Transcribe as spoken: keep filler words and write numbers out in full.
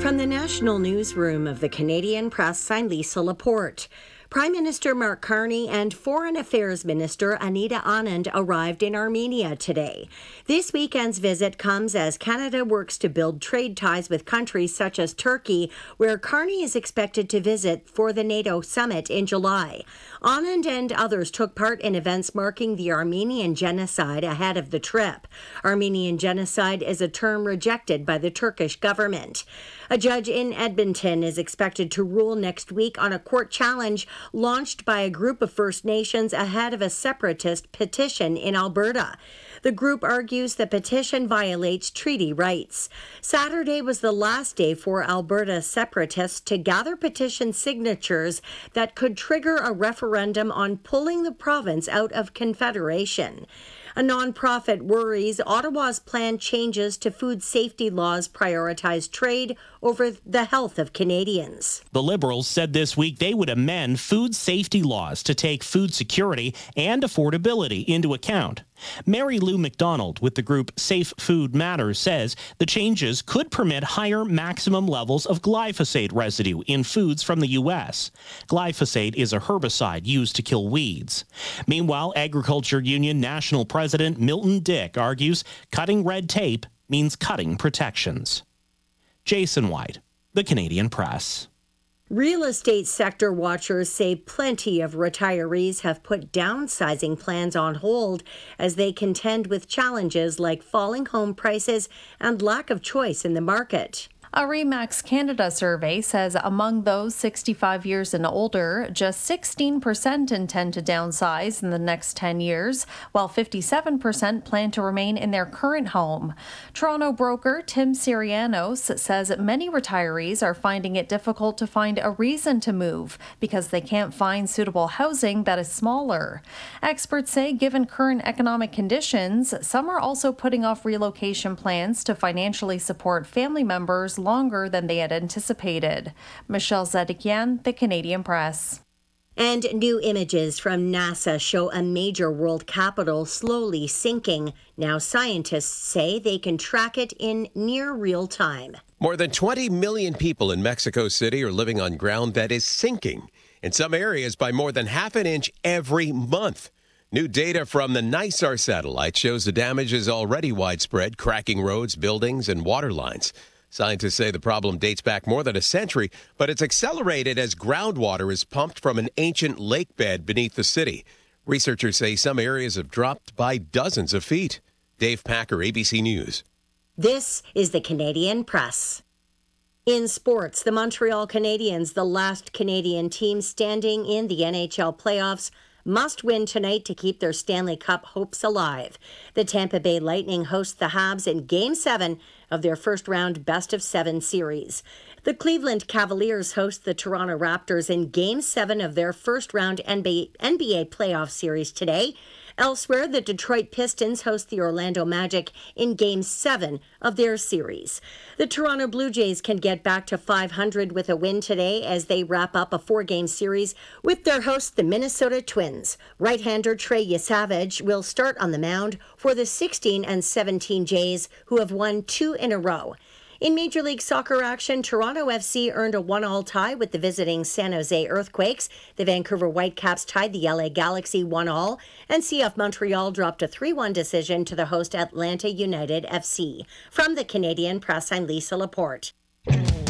From the National Newsroom of the Canadian Press, I'm Lisa Laporte. Prime Minister Mark Carney and Foreign Affairs Minister Anita Anand arrived in Armenia today. This weekend's visit comes as Canada works to build trade ties with countries such as Turkey, where Carney is expected to visit for the NATO summit in July. Anand and others took part in events marking the Armenian genocide ahead of the trip. Armenian genocide is a term rejected by the Turkish government. A judge in Edmonton is expected to rule next week on a court challenge launched by a group of First Nations ahead of a separatist petition in Alberta. The group argues the petition violates treaty rights. Saturday was the last day for Alberta separatists to gather petition signatures that could trigger a referendum on pulling the province out of Confederation. A nonprofit worries Ottawa's planned changes to food safety laws prioritize trade over the health of Canadians. The Liberals said this week they would amend food safety laws to take food security and affordability into account. Mary Lou McDonald with the group Safe Food Matters says the changes could permit higher maximum levels of glyphosate residue in foods from the U S. Glyphosate is a herbicide used to kill weeds. Meanwhile, Agriculture Union National President Milton Dick argues cutting red tape means cutting protections. Jason White, The Canadian Press. Real estate sector watchers say plenty of retirees have put downsizing plans on hold as they contend with challenges like falling home prices and lack of choice in the market. A RE/MAX Canada survey says among those sixty-five years and older, just sixteen percent intend to downsize in the next ten years, while fifty-seven percent plan to remain in their current home. Toronto broker Tim Sirianos says many retirees are finding it difficult to find a reason to move because they can't find suitable housing that is smaller. Experts say given current economic conditions, some are also putting off relocation plans to financially support family members longer than they had anticipated. Michelle Zedekian, The Canadian Press. And new images from NASA show a major world capital slowly sinking. Now scientists say they can track it in near real time. More than twenty million people in Mexico City are living on ground that is sinking, in some areas by more than half an inch every month. New data from the NISAR satellite shows the damage is already widespread, cracking roads, buildings, and water lines. Scientists say the problem dates back more than a century, but it's accelerated as groundwater is pumped from an ancient lake bed beneath the city. Researchers say some areas have dropped by dozens of feet. Dave Packer, A B C News. This is the Canadian Press. In sports, the Montreal Canadiens, the last Canadian team standing in the N H L playoffs, must win tonight to keep their Stanley Cup hopes alive. The Tampa Bay Lightning host the Habs in Game seven of their first-round best-of-seven series. The Cleveland Cavaliers host the Toronto Raptors in Game seven of their first-round N B A playoff series today. Elsewhere, the Detroit Pistons host the Orlando Magic in Game seven of their series. The Toronto Blue Jays can get back to five hundred with a win today as they wrap up a four-game series with their hosts, the Minnesota Twins. Right-hander Trey Yesavage will start on the mound for the sixteen and seventeen Jays, who have won two in a row. In Major League Soccer action, Toronto F C earned a one-all tie with the visiting San Jose Earthquakes. The Vancouver Whitecaps tied the L A Galaxy one-all, and C F Montreal dropped a three one decision to the host Atlanta United F C. From the Canadian Press, I'm Lisa Laporte.